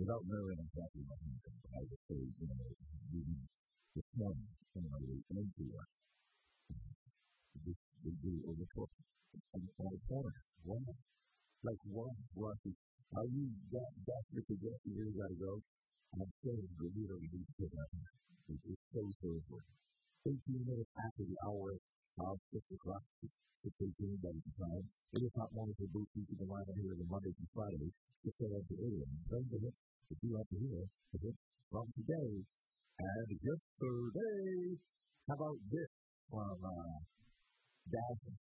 without knowing exactly what happened, I would say, reading this morning, the NPR, they overtook on the corner. One, like one, Rocky. Are you that desperate to get to where you gotta go? I'm saying the leader needs to get up. It's so good. 18 minutes after the hour of 6 o'clock, 6:18 by the time. It is not morning for Booth Keeping the line here on Monday through Friday, 6 a.m. to 8 a.m. Then the hits, if you like to hear, the hits from today and yesterday. How about this from Dazzle?